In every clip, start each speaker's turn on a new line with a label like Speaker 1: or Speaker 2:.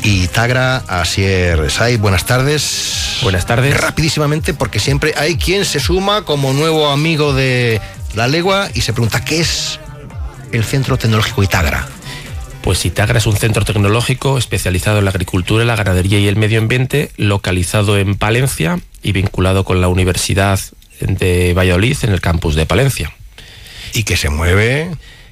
Speaker 1: y Itagra Asier Saiz. Buenas tardes.
Speaker 2: Buenas tardes.
Speaker 1: Rapidísimamente, porque siempre hay quien se suma como nuevo amigo de La Legua y se pregunta, ¿qué es el Centro Tecnológico Itagra?
Speaker 2: Pues Itagra es un centro tecnológico especializado en la agricultura, la ganadería y el medio ambiente, localizado en Palencia y vinculado con la Universidad de Valladolid en el campus de Palencia.
Speaker 1: Y que se mueve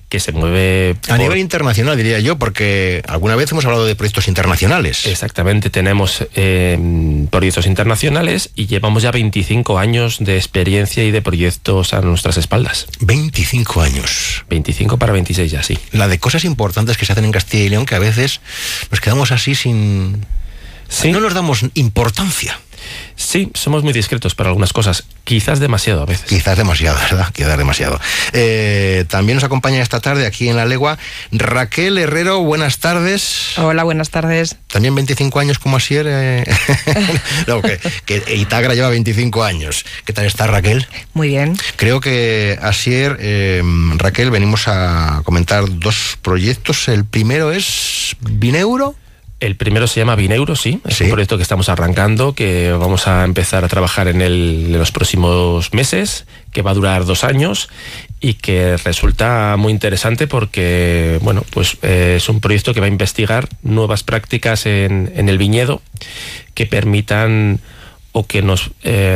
Speaker 2: a
Speaker 1: nivel internacional, diría yo, porque alguna vez hemos hablado de proyectos internacionales.
Speaker 2: Exactamente, tenemos proyectos internacionales y llevamos ya 25 años de experiencia y de proyectos a nuestras espaldas.
Speaker 1: 25 años.
Speaker 2: 25 para 26 ya, sí.
Speaker 1: La de cosas importantes que se hacen en Castilla y León, que a veces nos quedamos así sin...
Speaker 2: Sí.
Speaker 1: No nos damos importancia.
Speaker 2: Sí, somos muy discretos para algunas cosas, quizás demasiado a veces.
Speaker 1: Quizás demasiado, ¿verdad? Quizás demasiado. También nos acompaña esta tarde aquí en La Legua Raquel Herrero. Buenas tardes.
Speaker 3: Hola, buenas tardes.
Speaker 1: También 25 años como Asier. No, que Itagra lleva 25 años. ¿Qué tal está, Raquel?
Speaker 3: Muy bien.
Speaker 1: Creo que Asier, Raquel, venimos a comentar dos proyectos. El primero es Vineuro.
Speaker 2: El primero se llama Vineuro, sí. Es un proyecto que estamos arrancando, que vamos a empezar a trabajar en los próximos meses, que va a durar 2 años y que resulta muy interesante porque, bueno, pues es un proyecto que va a investigar nuevas prácticas en el viñedo que permitan o que nos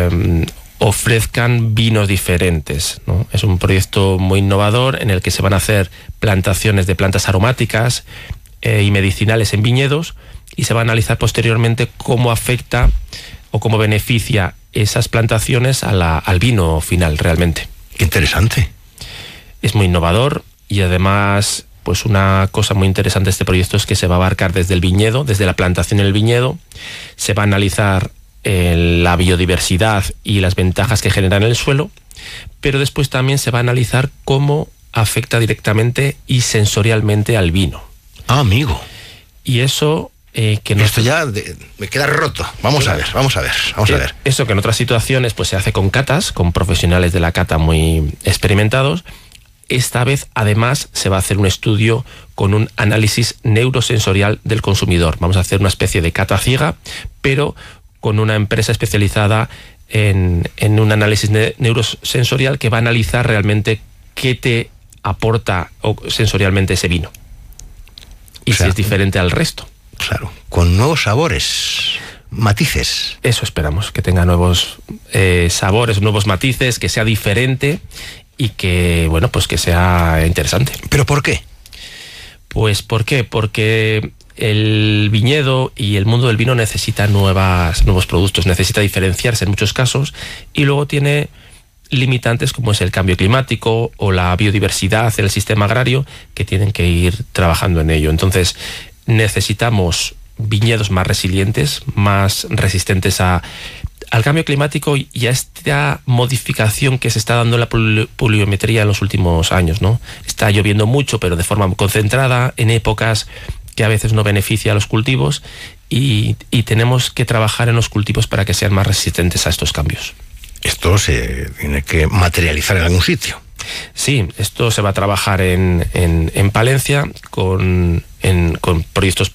Speaker 2: ofrezcan vinos diferentes, ¿no? Es un proyecto muy innovador en el que se van a hacer plantaciones de plantas aromáticas y medicinales en viñedos, y se va a analizar posteriormente cómo afecta o cómo beneficia esas plantaciones al vino final realmente.
Speaker 1: Qué interesante.
Speaker 2: Es muy innovador y además, pues una cosa muy interesante de este proyecto es que se va a abarcar desde el viñedo, desde la plantación en el viñedo, se va a analizar la biodiversidad y las ventajas que genera en el suelo, pero después también se va a analizar cómo afecta directamente y sensorialmente al vino.
Speaker 1: Ah, amigo.
Speaker 2: Y eso que no...
Speaker 1: Esto ya me queda roto. Vamos a ver.
Speaker 2: Eso que en otras situaciones pues se hace con catas, con profesionales de la cata muy experimentados. Esta vez, además, se va a hacer un estudio con un análisis neurosensorial del consumidor. Vamos a hacer una especie de cata ciega, pero con una empresa especializada en un análisis neurosensorial que va a analizar realmente qué te aporta sensorialmente ese vino. Y o sea, si es diferente al resto.
Speaker 1: Claro, con nuevos sabores, matices.
Speaker 2: Eso esperamos, que tenga nuevos sabores, nuevos matices, que sea diferente y que, bueno, pues que sea interesante.
Speaker 1: ¿Pero por qué?
Speaker 2: Pues ¿por qué? Porque el viñedo y el mundo del vino necesita nuevos productos, necesita diferenciarse en muchos casos, y luego tiene limitantes como es el cambio climático o la biodiversidad en el sistema agrario, que tienen que ir trabajando en ello. Entonces necesitamos viñedos más resilientes, más resistentes al cambio climático y a esta modificación que se está dando en la pluviometría en los últimos años, ¿no? Está lloviendo mucho, pero de forma concentrada, en épocas que a veces no beneficia a los cultivos, y tenemos que trabajar en los cultivos para que sean más resistentes a estos cambios.
Speaker 1: Esto se tiene que materializar en algún sitio.
Speaker 2: Sí, esto se va a trabajar en Palencia con proyectos,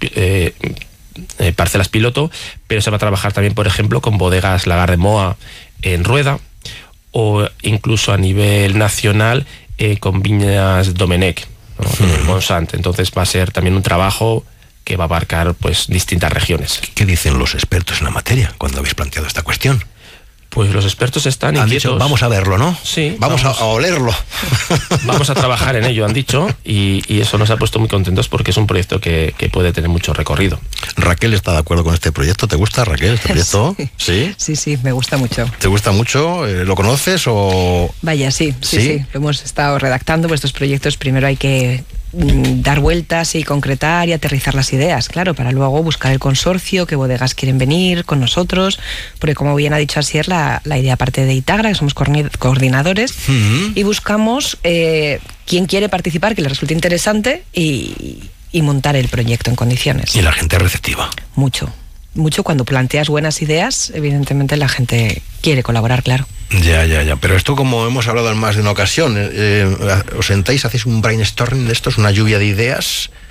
Speaker 2: parcelas piloto, pero se va a trabajar también, por ejemplo, con bodegas Lagar de Moa en Rueda, o incluso a nivel nacional con viñas Domenech, ¿no? En Montsant. Entonces va a ser también un trabajo que va a abarcar pues distintas regiones.
Speaker 1: ¿Qué dicen los expertos en la materia cuando habéis planteado esta cuestión?
Speaker 2: Pues los expertos están
Speaker 1: inquietos.
Speaker 2: Han dicho,
Speaker 1: vamos a verlo, ¿no?
Speaker 2: Sí.
Speaker 1: Vamos a olerlo.
Speaker 2: Vamos a trabajar en ello, han dicho, y eso nos ha puesto muy contentos porque es un proyecto que puede tener mucho recorrido.
Speaker 1: Raquel está de acuerdo con este proyecto. ¿Te gusta, Raquel, este proyecto?
Speaker 3: Sí. Sí, me gusta mucho.
Speaker 1: ¿Te gusta mucho? ¿Lo conoces o...?
Speaker 3: Vaya, sí. Lo hemos estado redactando, pues estos proyectos primero hay que dar vueltas y concretar y aterrizar las ideas, claro, para luego buscar el consorcio, qué bodegas quieren venir con nosotros, porque como bien ha dicho Asier, la idea parte de Itagra, que somos coordinadores, y buscamos quién quiere participar, que le resulte interesante, y montar el proyecto en condiciones.
Speaker 1: ¿Y la gente es receptiva?
Speaker 3: Mucho. Cuando planteas buenas ideas, evidentemente la gente quiere colaborar, claro.
Speaker 1: Ya. Pero esto, como hemos hablado en más de una ocasión, os sentáis, hacéis un brainstorming de esto, es una lluvia de ideas,